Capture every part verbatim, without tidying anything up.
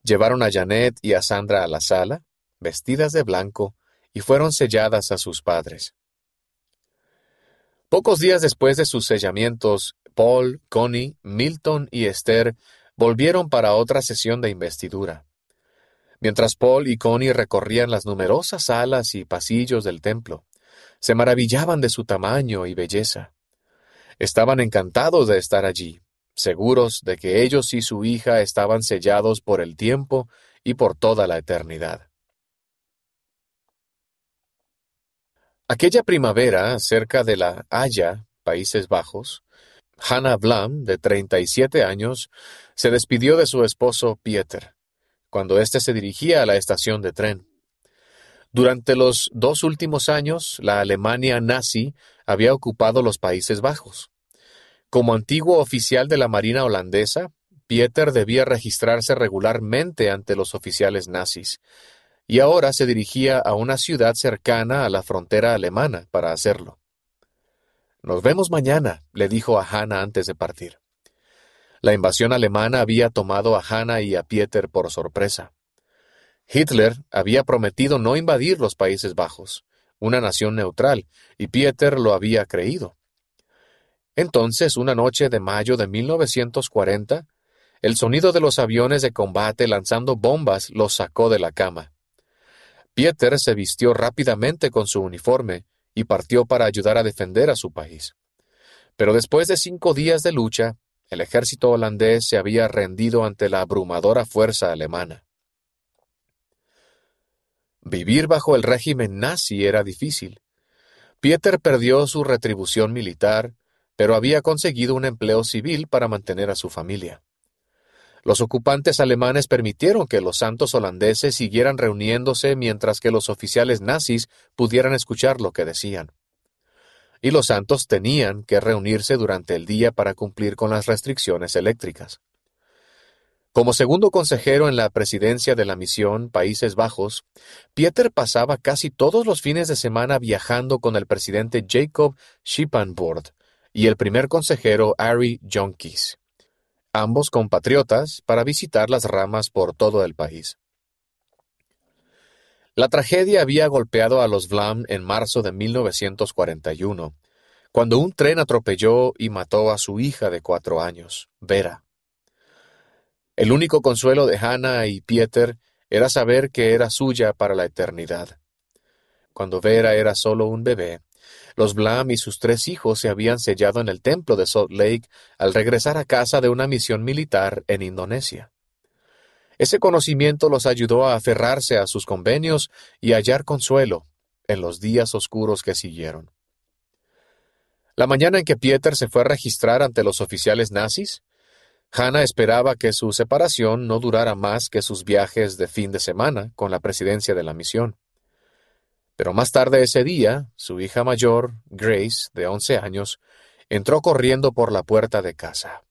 Llevaron a Janet y a Sandra a la sala, vestidas de blanco, y fueron selladas a sus padres. Pocos días después de sus sellamientos, Paul, Connie, Milton y Esther volvieron para otra sesión de investidura. Mientras Paul y Connie recorrían las numerosas salas y pasillos del templo, se maravillaban de su tamaño y belleza. Estaban encantados de estar allí, seguros de que ellos y su hija estaban sellados por el tiempo y por toda la eternidad. Aquella primavera, cerca de La Haya, Países Bajos, Hannah Vlam, de treinta y siete años, se despidió de su esposo Pieter, cuando éste se dirigía a la estación de tren. Durante los dos últimos años, la Alemania nazi había ocupado los Países Bajos. Como antiguo oficial de la Marina holandesa, Pieter debía registrarse regularmente ante los oficiales nazis, y ahora se dirigía a una ciudad cercana a la frontera alemana para hacerlo. «Nos vemos mañana», le dijo a Hannah antes de partir. La invasión alemana había tomado a Hannah y a Pieter por sorpresa. Hitler había prometido no invadir los Países Bajos, una nación neutral, y Pieter lo había creído. Entonces, una noche de mayo de mil novecientos cuarenta, el sonido de los aviones de combate lanzando bombas los sacó de la cama. Pieter se vistió rápidamente con su uniforme y partió para ayudar a defender a su país. Pero después de cinco días de lucha, el ejército holandés se había rendido ante la abrumadora fuerza alemana. Vivir bajo el régimen nazi era difícil. Pieter perdió su retribución militar, pero había conseguido un empleo civil para mantener a su familia. Los ocupantes alemanes permitieron que los santos holandeses siguieran reuniéndose mientras que los oficiales nazis pudieran escuchar lo que decían. Y los santos tenían que reunirse durante el día para cumplir con las restricciones eléctricas. Como segundo consejero en la presidencia de la misión Países Bajos, Pieter pasaba casi todos los fines de semana viajando con el presidente Jacob Schippenborg y el primer consejero Arie Jonckis, ambos compatriotas, para visitar las ramas por todo el país. La tragedia había golpeado a los Vlam en marzo de mil novecientos cuarenta y uno, cuando un tren atropelló y mató a su hija de cuatro años, Vera. El único consuelo de Hannah y Pieter era saber que era suya para la eternidad. Cuando Vera era solo un bebé, los Vlam y sus tres hijos se habían sellado en el templo de Salt Lake al regresar a casa de una misión militar en Indonesia. Ese conocimiento los ayudó a aferrarse a sus convenios y a hallar consuelo en los días oscuros que siguieron. La mañana en que Pieter se fue a registrar ante los oficiales nazis, Hannah esperaba que su separación no durara más que sus viajes de fin de semana con la presidencia de la misión. Pero más tarde ese día, su hija mayor, Grace, de once años, entró corriendo por la puerta de casa.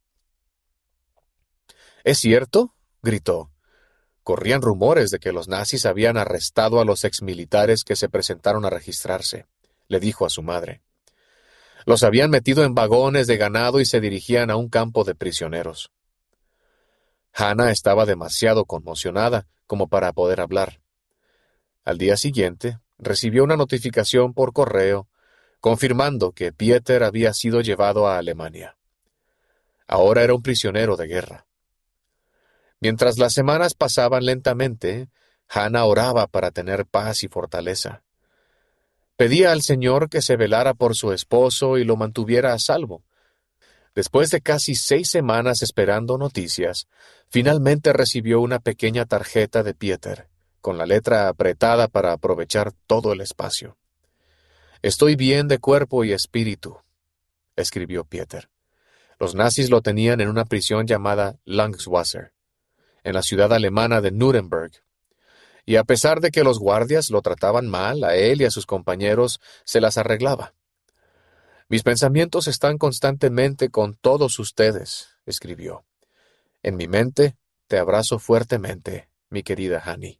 «¿Es cierto?», gritó. Corrían rumores de que los nazis habían arrestado a los exmilitares que se presentaron a registrarse, le dijo a su madre. Los habían metido en vagones de ganado y se dirigían a un campo de prisioneros. Hannah estaba demasiado conmocionada como para poder hablar. Al día siguiente, recibió una notificación por correo confirmando que Pieter había sido llevado a Alemania. Ahora era un prisionero de guerra. Mientras las semanas pasaban lentamente, Hannah oraba para tener paz y fortaleza. Pedía al Señor que se velara por su esposo y lo mantuviera a salvo. Después de casi seis semanas esperando noticias, finalmente recibió una pequeña tarjeta de Pieter, con la letra apretada para aprovechar todo el espacio. «Estoy bien de cuerpo y espíritu», escribió Pieter. Los nazis lo tenían en una prisión llamada Langwasser, en la ciudad alemana de Nuremberg. Y a pesar de que los guardias lo trataban mal, a él y a sus compañeros se las arreglaba. «Mis pensamientos están constantemente con todos ustedes», escribió. «En mi mente te abrazo fuertemente, mi querida Hanny».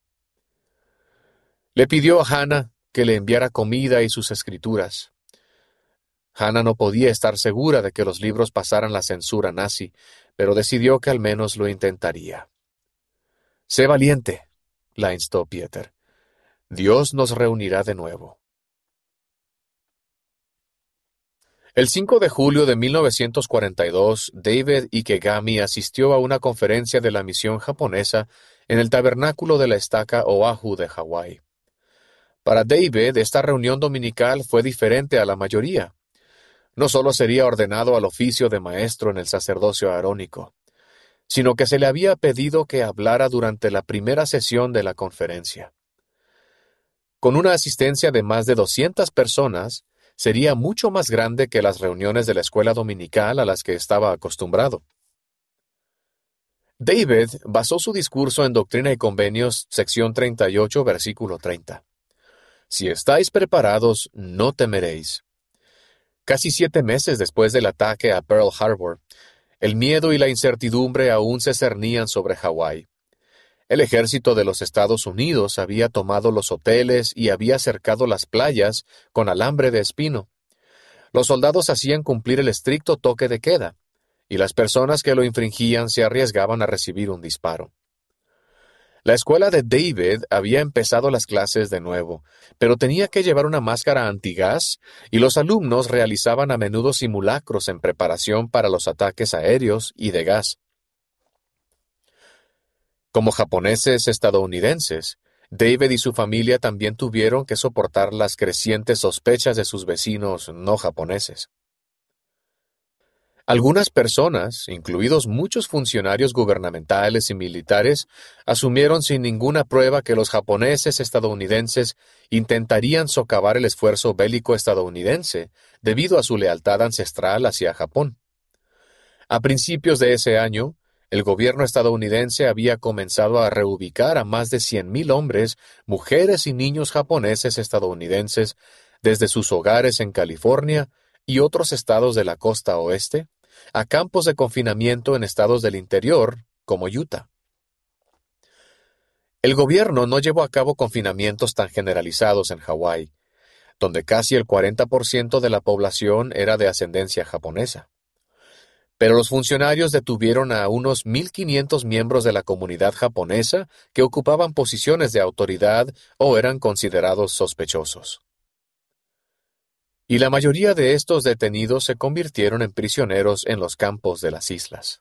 Le pidió a Hannah que le enviara comida y sus escrituras. Hannah no podía estar segura de que los libros pasaran la censura nazi, pero decidió que al menos lo intentaría. Sé valiente, la instó Pieter. Dios nos reunirá de nuevo. El cinco de julio de mil novecientos cuarenta y dos, David Ikegami asistió a una conferencia de la misión japonesa en el tabernáculo de la estaca Oahu de Hawái. Para David, esta reunión dominical fue diferente a la mayoría. No solo sería ordenado al oficio de maestro en el sacerdocio arónico, sino que se le había pedido que hablara durante la primera sesión de la conferencia. Con una asistencia de más de doscientas personas, sería mucho más grande que las reuniones de la escuela dominical a las que estaba acostumbrado. David basó su discurso en Doctrina y Convenios, sección treinta y ocho, versículo treinta. Si estáis preparados, no temeréis. Casi siete meses después del ataque a Pearl Harbor, el miedo y la incertidumbre aún se cernían sobre Hawái. El ejército de los Estados Unidos había tomado los hoteles y había cercado las playas con alambre de espino. Los soldados hacían cumplir el estricto toque de queda, y las personas que lo infringían se arriesgaban a recibir un disparo. La escuela de David había empezado las clases de nuevo, pero tenía que llevar una máscara antigás y los alumnos realizaban a menudo simulacros en preparación para los ataques aéreos y de gas. Como japoneses estadounidenses, David y su familia también tuvieron que soportar las crecientes sospechas de sus vecinos no japoneses. Algunas personas, incluidos muchos funcionarios gubernamentales y militares, asumieron sin ninguna prueba que los japoneses estadounidenses intentarían socavar el esfuerzo bélico estadounidense debido a su lealtad ancestral hacia Japón. A principios de ese año, el gobierno estadounidense había comenzado a reubicar a más de cien mil hombres, mujeres y niños japoneses estadounidenses desde sus hogares en California y otros estados de la costa oeste a campos de confinamiento en estados del interior, como Utah. El gobierno no llevó a cabo confinamientos tan generalizados en Hawái, donde casi el cuarenta por ciento de la población era de ascendencia japonesa. Pero los funcionarios detuvieron a unos mil quinientos miembros de la comunidad japonesa que ocupaban posiciones de autoridad o eran considerados sospechosos. Y la mayoría de estos detenidos se convirtieron en prisioneros en los campos de las islas.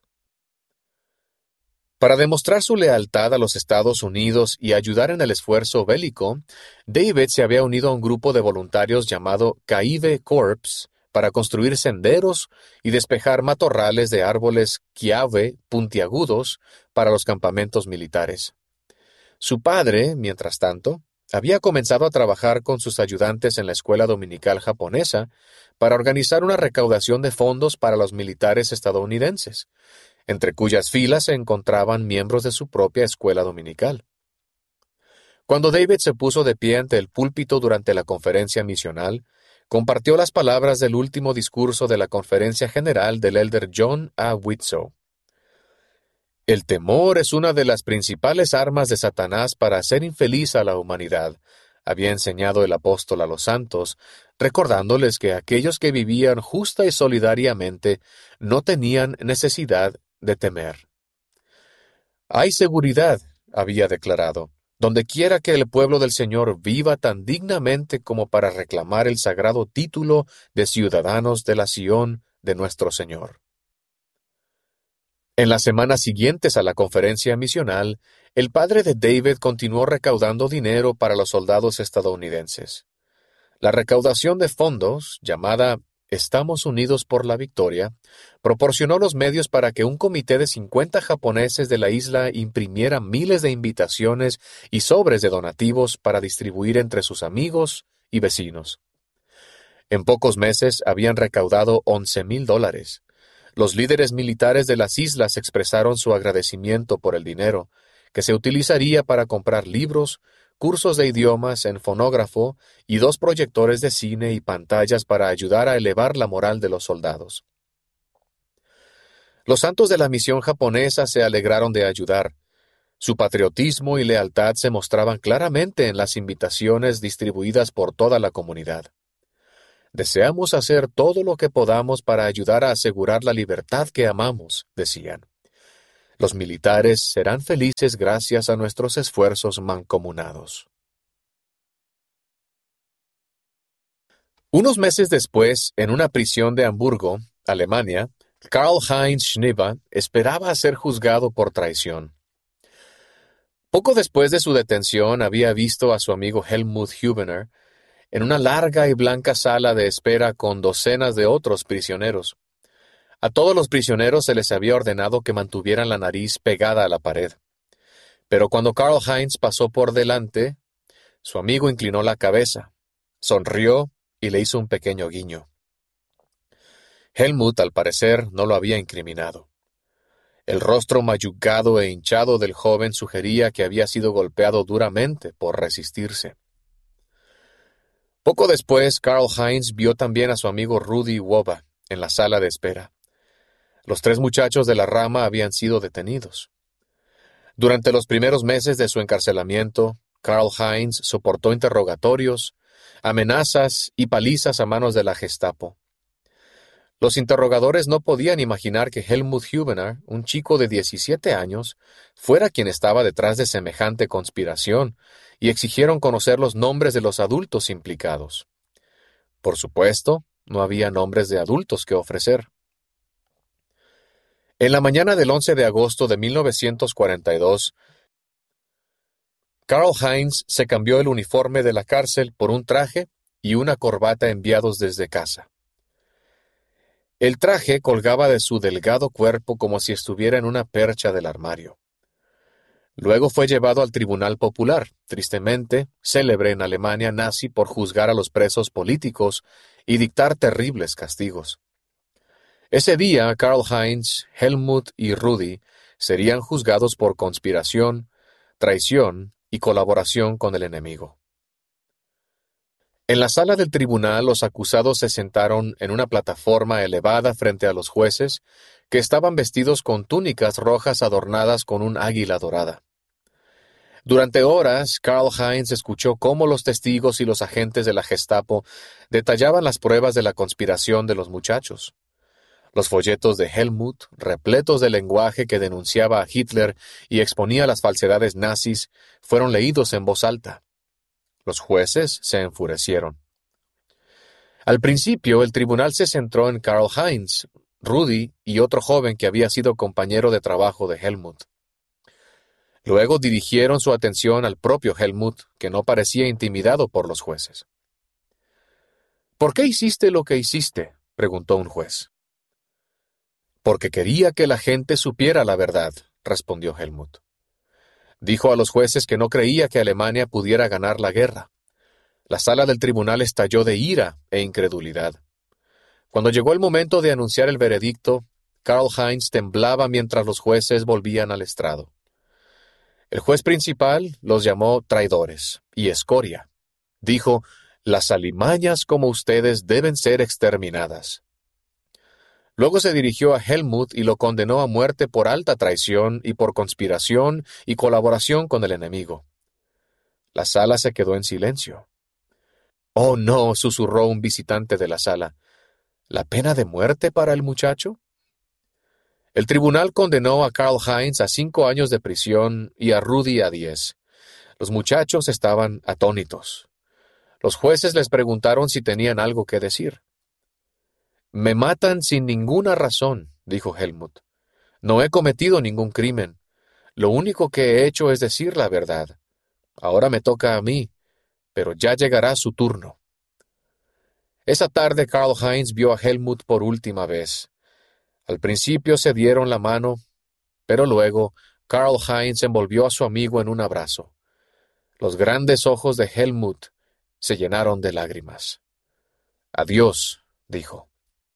Para demostrar su lealtad a los Estados Unidos y ayudar en el esfuerzo bélico, David se había unido a un grupo de voluntarios llamado Caive Corps para construir senderos y despejar matorrales de árboles kiave puntiagudos para los campamentos militares. Su padre, mientras tanto, había comenzado a trabajar con sus ayudantes en la escuela dominical japonesa para organizar una recaudación de fondos para los militares estadounidenses, entre cuyas filas se encontraban miembros de su propia escuela dominical. Cuando David se puso de pie ante el púlpito durante la conferencia misional, compartió las palabras del último discurso de la Conferencia General del elder John A. Widtsoe. El temor es una de las principales armas de Satanás para hacer infeliz a la humanidad, había enseñado el apóstol a los santos, recordándoles que aquellos que vivían justa y solidariamente no tenían necesidad de temer. Hay seguridad, había declarado, donde quiera que el pueblo del Señor viva tan dignamente como para reclamar el sagrado título de ciudadanos de la Sión de nuestro Señor. En las semanas siguientes a la conferencia misional, el padre de David continuó recaudando dinero para los soldados estadounidenses. La recaudación de fondos, llamada Estamos Unidos por la Victoria, proporcionó los medios para que un comité de cincuenta japoneses de la isla imprimiera miles de invitaciones y sobres de donativos para distribuir entre sus amigos y vecinos. En pocos meses habían recaudado once mil dólares. Los líderes militares de las islas expresaron su agradecimiento por el dinero, que se utilizaría para comprar libros, cursos de idiomas en fonógrafo y dos proyectores de cine y pantallas para ayudar a elevar la moral de los soldados. Los santos de la misión japonesa se alegraron de ayudar. Su patriotismo y lealtad se mostraban claramente en las invitaciones distribuidas por toda la comunidad. Deseamos hacer todo lo que podamos para ayudar a asegurar la libertad que amamos, decían. Los militares serán felices gracias a nuestros esfuerzos mancomunados. Unos meses después, en una prisión de Hamburgo, Alemania, Karl-Heinz Schnieber esperaba ser juzgado por traición. Poco después de su detención, había visto a su amigo Helmut Hubener en una larga y blanca sala de espera con docenas de otros prisioneros. A todos los prisioneros se les había ordenado que mantuvieran la nariz pegada a la pared. Pero cuando Karl-Heinz pasó por delante, su amigo inclinó la cabeza, sonrió y le hizo un pequeño guiño. Helmut, al parecer, no lo había incriminado. El rostro mayugado e hinchado del joven sugería que había sido golpeado duramente por resistirse. Poco después, Karl-Heinz vio también a su amigo Rudi Woba en la sala de espera. Los tres muchachos de la rama habían sido detenidos. Durante los primeros meses de su encarcelamiento, Karl-Heinz soportó interrogatorios, amenazas y palizas a manos de la Gestapo. Los interrogadores no podían imaginar que Helmut Hubener, un chico de diecisiete años, fuera quien estaba detrás de semejante conspiración, y exigieron conocer los nombres de los adultos implicados. Por supuesto, no había nombres de adultos que ofrecer. En la mañana del once de agosto de mil novecientos cuarenta y dos, Karl-Heinz se cambió el uniforme de la cárcel por un traje y una corbata enviados desde casa. El traje colgaba de su delgado cuerpo como si estuviera en una percha del armario. Luego fue llevado al Tribunal Popular, tristemente célebre en Alemania nazi por juzgar a los presos políticos y dictar terribles castigos. Ese día, Karl-Heinz, Helmut y Rudi serían juzgados por conspiración, traición y colaboración con el enemigo. En la sala del tribunal, los acusados se sentaron en una plataforma elevada frente a los jueces, que estaban vestidos con túnicas rojas adornadas con un águila dorada. Durante horas, Karl-Heinz escuchó cómo los testigos y los agentes de la Gestapo detallaban las pruebas de la conspiración de los muchachos. Los folletos de Helmut, repletos de lenguaje que denunciaba a Hitler y exponía las falsedades nazis, fueron leídos en voz alta. Los jueces se enfurecieron. Al principio, el tribunal se centró en Karl-Heinz, Rudi y otro joven que había sido compañero de trabajo de Helmut. Luego dirigieron su atención al propio Helmut, que no parecía intimidado por los jueces. «¿Por qué hiciste lo que hiciste?», preguntó un juez. «Porque quería que la gente supiera la verdad», respondió Helmut. Dijo a los jueces que no creía que Alemania pudiera ganar la guerra. La sala del tribunal estalló de ira e incredulidad. Cuando llegó el momento de anunciar el veredicto, Karl-Heinz temblaba mientras los jueces volvían al estrado. El juez principal los llamó traidores y escoria. Dijo: «Las alimañas como ustedes deben ser exterminadas». Luego se dirigió a Helmut y lo condenó a muerte por alta traición y por conspiración y colaboración con el enemigo. La sala se quedó en silencio. «Oh, no», susurró un visitante de la sala. «¿La pena de muerte para el muchacho?». El tribunal condenó a Karl-Heinz a cinco años de prisión y a Rudi a diez. Los muchachos estaban atónitos. Los jueces les preguntaron si tenían algo que decir. «Me matan sin ninguna razón», dijo Helmut. «No he cometido ningún crimen. Lo único que he hecho es decir la verdad. Ahora me toca a mí, pero ya llegará su turno». Esa tarde Karl-Heinz vio a Helmut por última vez. Al principio se dieron la mano, pero luego Karl-Heinz envolvió a su amigo en un abrazo. Los grandes ojos de Helmut se llenaron de lágrimas. «Adiós», dijo.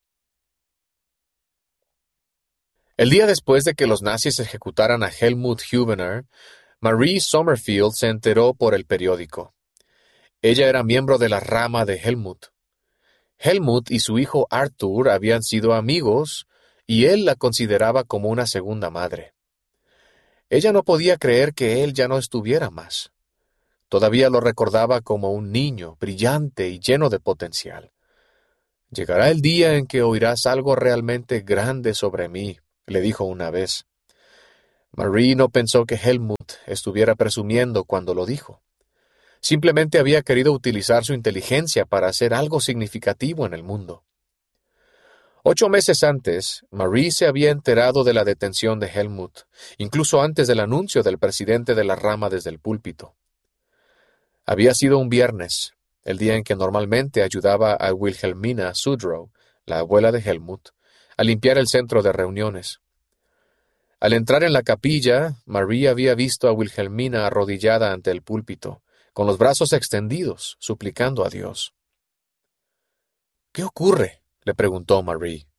El día después de que los nazis ejecutaran a Helmut Hubener, Marie Sommerfield se enteró por el periódico. Ella era miembro de la rama de Helmut. Helmut y su hijo Arthur habían sido amigos, y él la consideraba como una segunda madre. Ella no podía creer que él ya no estuviera más. Todavía lo recordaba como un niño, brillante y lleno de potencial. «Llegará el día en que oirás algo realmente grande sobre mí», le dijo una vez. Marie no pensó que Helmut estuviera presumiendo cuando lo dijo. Simplemente había querido utilizar su inteligencia para hacer algo significativo en el mundo. Ocho meses antes, Marie se había enterado de la detención de Helmut, incluso antes del anuncio del presidente de la rama desde el púlpito. Había sido un viernes, el día en que normalmente ayudaba a Wilhelmina Sudrow, la abuela de Helmut, a limpiar el centro de reuniones. Al entrar en la capilla, Marie había visto a Wilhelmina arrodillada ante el púlpito, con los brazos extendidos, suplicando a Dios. —¿Qué ocurre? —le preguntó Marie.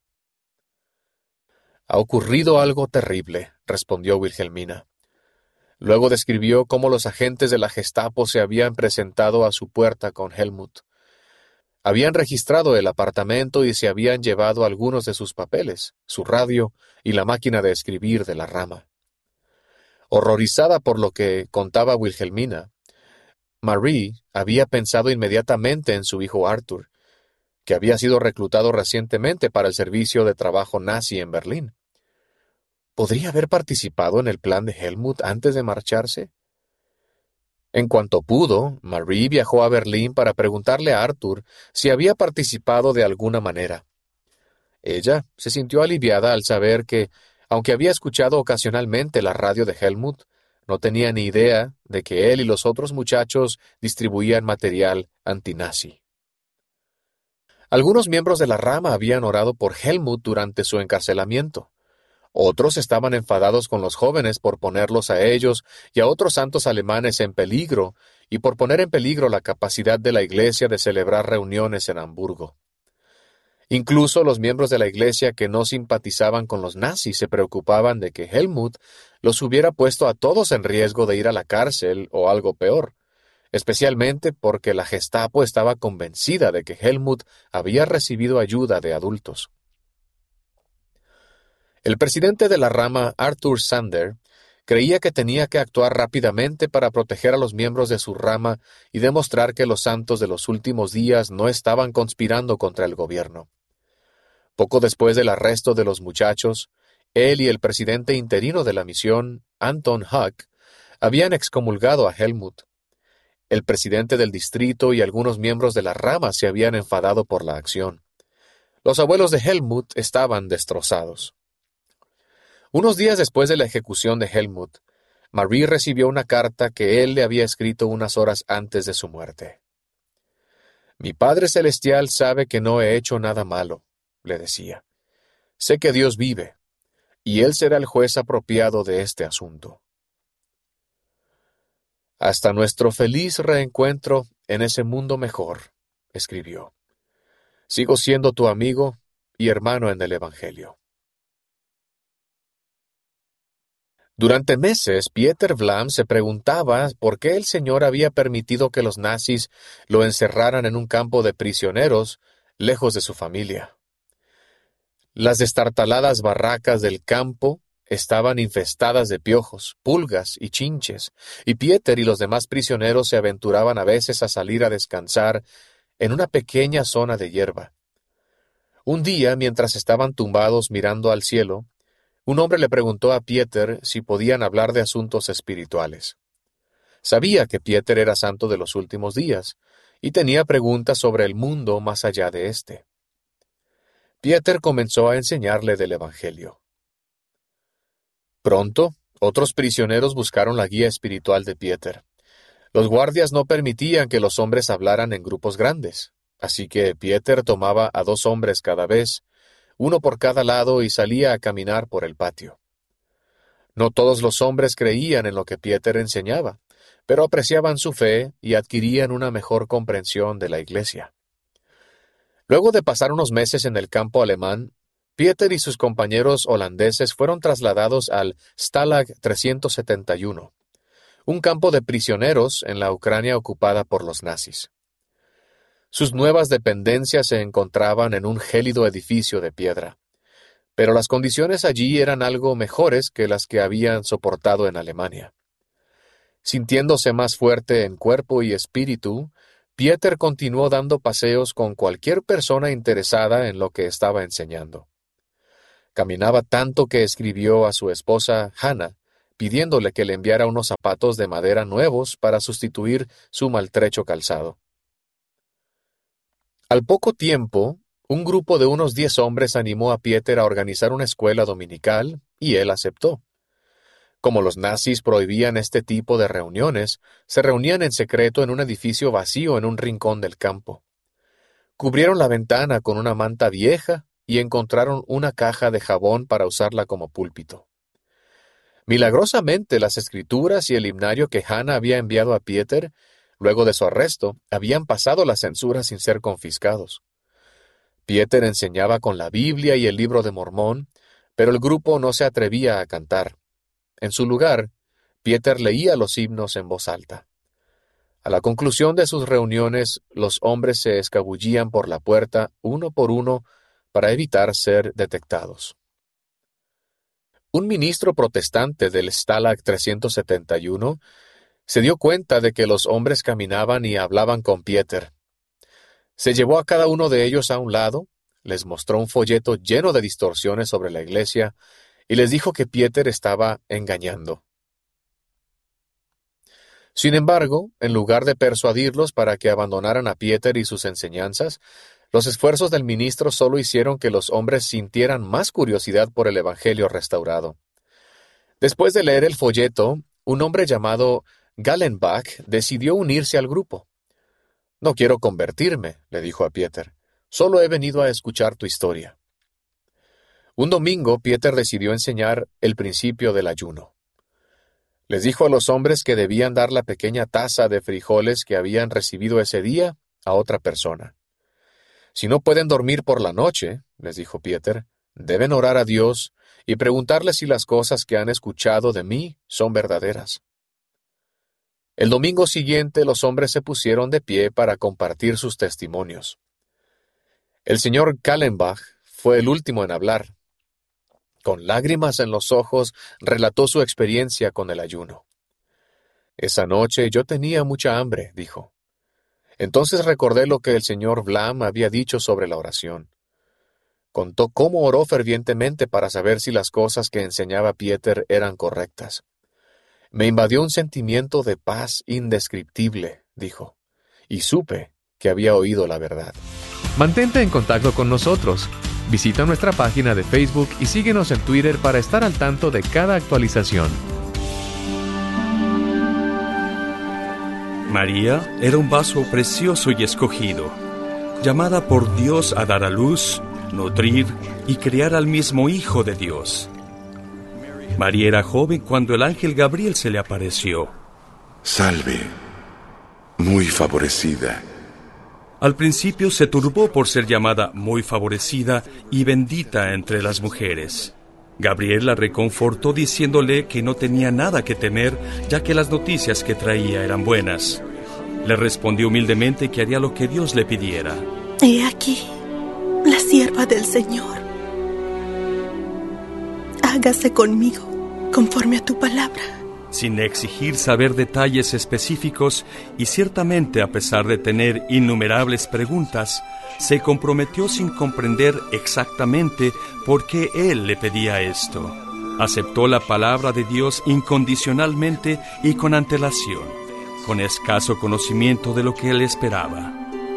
—Ha ocurrido algo terrible —respondió Wilhelmina. Luego describió cómo los agentes de la Gestapo se habían presentado a su puerta con Helmut. Habían registrado el apartamento y se habían llevado algunos de sus papeles, su radio y la máquina de escribir de la rama. Horrorizada por lo que contaba Wilhelmina, Marie había pensado inmediatamente en su hijo Arthur, que había sido reclutado recientemente para el servicio de trabajo nazi en Berlín. ¿Podría haber participado en el plan de Helmut antes de marcharse? En cuanto pudo, Marie viajó a Berlín para preguntarle a Arthur si había participado de alguna manera. Ella se sintió aliviada al saber que, aunque había escuchado ocasionalmente la radio de Helmut, no tenía ni idea de que él y los otros muchachos distribuían material antinazi. Algunos miembros de la rama habían orado por Helmut durante su encarcelamiento. Otros estaban enfadados con los jóvenes por ponerlos a ellos y a otros santos alemanes en peligro y por poner en peligro la capacidad de la Iglesia de celebrar reuniones en Hamburgo. Incluso los miembros de la Iglesia que no simpatizaban con los nazis se preocupaban de que Helmut los hubiera puesto a todos en riesgo de ir a la cárcel o algo peor, especialmente porque la Gestapo estaba convencida de que Helmut había recibido ayuda de adultos. El presidente de la rama, Arthur Sander, creía que tenía que actuar rápidamente para proteger a los miembros de su rama y demostrar que los santos de los últimos días no estaban conspirando contra el gobierno. Poco después del arresto de los muchachos, él y el presidente interino de la misión, Anton Huck, habían excomulgado a Helmut. El presidente del distrito y algunos miembros de la rama se habían enfadado por la acción. Los abuelos de Helmut estaban destrozados. Unos días después de la ejecución de Helmut, Marie recibió una carta que él le había escrito unas horas antes de su muerte. «Mi Padre Celestial sabe que no he hecho nada malo», le decía. «Sé que Dios vive, y Él será el juez apropiado de este asunto». «Hasta nuestro feliz reencuentro en ese mundo mejor», escribió. «Sigo siendo tu amigo y hermano en el Evangelio». Durante meses, Pieter Vlam se preguntaba por qué el Señor había permitido que los nazis lo encerraran en un campo de prisioneros, lejos de su familia. Las destartaladas barracas del campo estaban infestadas de piojos, pulgas y chinches, y Pieter y los demás prisioneros se aventuraban a veces a salir a descansar en una pequeña zona de hierba. Un día, mientras estaban tumbados mirando al cielo, un hombre le preguntó a Pieter si podían hablar de asuntos espirituales. Sabía que Pieter era santo de los últimos días, y tenía preguntas sobre el mundo más allá de éste. Pieter comenzó a enseñarle del Evangelio. Pronto, otros prisioneros buscaron la guía espiritual de Pieter. Los guardias no permitían que los hombres hablaran en grupos grandes, así que Pieter tomaba a dos hombres cada vez, uno por cada lado, y salía a caminar por el patio. No todos los hombres creían en lo que Pieter enseñaba, pero apreciaban su fe y adquirían una mejor comprensión de la Iglesia. Luego de pasar unos meses en el campo alemán, Pieter y sus compañeros holandeses fueron trasladados al Stalag trescientos setenta y uno, un campo de prisioneros en la Ucrania ocupada por los nazis. Sus nuevas dependencias se encontraban en un gélido edificio de piedra, pero las condiciones allí eran algo mejores que las que habían soportado en Alemania. Sintiéndose más fuerte en cuerpo y espíritu, Pieter continuó dando paseos con cualquier persona interesada en lo que estaba enseñando. Caminaba tanto que escribió a su esposa Hannah pidiéndole que le enviara unos zapatos de madera nuevos para sustituir su maltrecho calzado. Al poco tiempo, un grupo de unos diez hombres animó a Pieter a organizar una escuela dominical, y él aceptó. Como los nazis prohibían este tipo de reuniones, se reunían en secreto en un edificio vacío en un rincón del campo. Cubrieron la ventana con una manta vieja y encontraron una caja de jabón para usarla como púlpito. Milagrosamente, las escrituras y el himnario que Hannah había enviado a Pieter, luego de su arresto, habían pasado la censura sin ser confiscados. Pieter enseñaba con la Biblia y el libro de Mormón, pero el grupo no se atrevía a cantar. En su lugar, Pieter leía los himnos en voz alta. A la conclusión de sus reuniones, los hombres se escabullían por la puerta, uno por uno, para evitar ser detectados. Un ministro protestante del Stalag trescientos setenta y uno se dio cuenta de que los hombres caminaban y hablaban con Pieter. Se llevó a cada uno de ellos a un lado, les mostró un folleto lleno de distorsiones sobre la iglesia y les dijo que Pieter estaba engañando. Sin embargo, en lugar de persuadirlos para que abandonaran a Pieter y sus enseñanzas, los esfuerzos del ministro solo hicieron que los hombres sintieran más curiosidad por el evangelio restaurado. Después de leer el folleto, un hombre llamado Gallenbach decidió unirse al grupo. «No quiero convertirme», le dijo a Pieter. «Solo he venido a escuchar tu historia». Un domingo, Pieter decidió enseñar el principio del ayuno. Les dijo a los hombres que debían dar la pequeña taza de frijoles que habían recibido ese día a otra persona. «Si no pueden dormir por la noche», les dijo Pieter, «deben orar a Dios y preguntarle si las cosas que han escuchado de mí son verdaderas». El domingo siguiente los hombres se pusieron de pie para compartir sus testimonios. El señor Gallenbach fue el último en hablar. Con lágrimas en los ojos, relató su experiencia con el ayuno. «Esa noche yo tenía mucha hambre», dijo. Entonces recordé lo que el señor Vlam había dicho sobre la oración. Contó cómo oró fervientemente para saber si las cosas que enseñaba Pieter eran correctas. «Me invadió un sentimiento de paz indescriptible», dijo, «y supe que había oído la verdad». Mantente en contacto con nosotros. Visita nuestra página de Facebook y síguenos en Twitter para estar al tanto de cada actualización. María era un vaso precioso y escogido, llamada por Dios a dar a luz, nutrir y criar al mismo Hijo de Dios. María era joven cuando el ángel Gabriel se le apareció. «Salve, muy favorecida». Al principio se turbó por ser llamada muy favorecida y bendita entre las mujeres. Gabriel la reconfortó diciéndole que no tenía nada que temer, ya que las noticias que traía eran buenas. Le respondió humildemente que haría lo que Dios le pidiera. «He aquí, la sierva del Señor. Hágase conmigo conforme a tu palabra». Sin exigir saber detalles específicos y ciertamente a pesar de tener innumerables preguntas, se comprometió sin comprender exactamente por qué él le pedía esto. Aceptó la palabra de Dios incondicionalmente y con antelación, con escaso conocimiento de lo que él esperaba.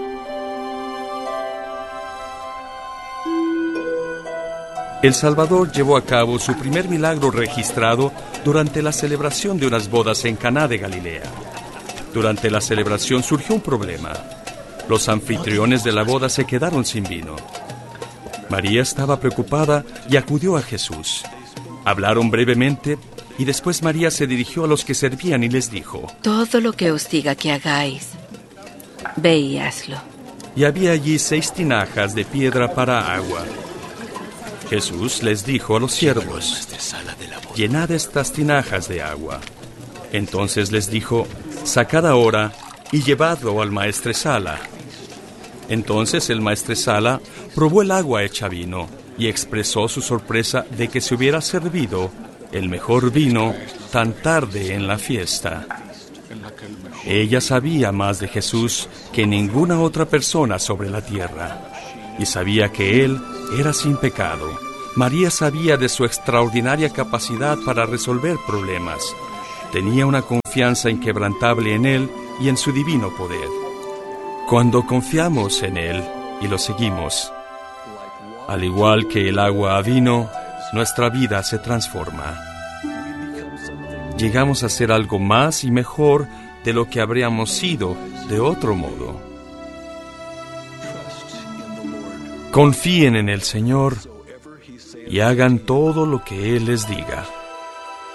El Salvador llevó a cabo su primer milagro registrado durante la celebración de unas bodas en Caná de Galilea. Durante la celebración surgió un problema. Los anfitriones de la boda se quedaron sin vino. María estaba preocupada y acudió a Jesús. Hablaron brevemente y después María se dirigió a los que servían y les dijo: «Todo lo que os diga que hagáis, ve y hazlo». Y había allí seis tinajas de piedra para agua. Jesús les dijo a los siervos: «Llenad estas tinajas de agua». Entonces les dijo: «Sacad ahora y llevadlo al maestresala». Entonces el maestresala probó el agua hecha vino y expresó su sorpresa de que se hubiera servido el mejor vino tan tarde en la fiesta. Ella sabía más de Jesús que ninguna otra persona sobre la tierra, y sabía que Él era sin pecado, María sabía de su extraordinaria capacidad para resolver problemas. Tenía una confianza inquebrantable en Él y en su divino poder. Cuando confiamos en Él y lo seguimos, al igual que el agua a vino, nuestra vida se transforma. Llegamos a ser algo más y mejor de lo que habríamos sido de otro modo. Confíen en el Señor y hagan todo lo que Él les diga.